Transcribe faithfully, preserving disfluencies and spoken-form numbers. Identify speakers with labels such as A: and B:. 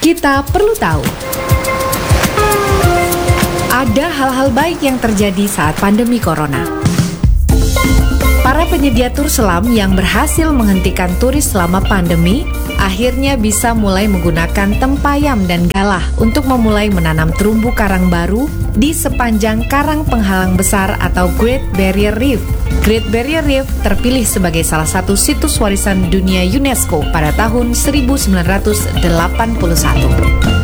A: Kita perlu tahu. Ada hal-hal baik yang terjadi saat pandemi corona. Para penyedia tur selam yang berhasil menghentikan turis selama pandemi akhirnya bisa mulai menggunakan tempayam dan galah untuk memulai menanam terumbu karang baru di sepanjang karang penghalang besar atau Great Barrier Reef. Great Barrier Reef terpilih sebagai salah satu situs warisan dunia UNESCO pada tahun seribu sembilan ratus delapan puluh satu.